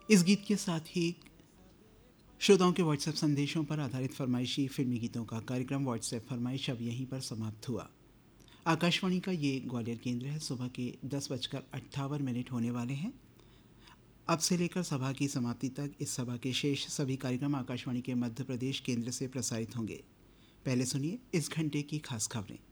इस गीत के साथ ही श्रोताओं के व्हाट्सएप संदेशों पर आधारित फरमाइशी फिल्मी गीतों का कार्यक्रम व्हाट्सएप फरमाइश अब यहीं पर समाप्त हुआ। आकाशवाणी का ये ग्वालियर केंद्र है। सुबह के 10:58 होने वाले हैं। अब से लेकर सभा की समाप्ति तक इस सभा के शेष सभी कार्यक्रम आकाशवाणी के मध्य प्रदेश केंद्र से प्रसारित होंगे। पहले सुनिए इस घंटे की खास खबरें।